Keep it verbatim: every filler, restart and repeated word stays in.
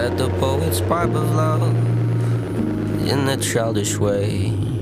let the poets pipe of love in a childish way.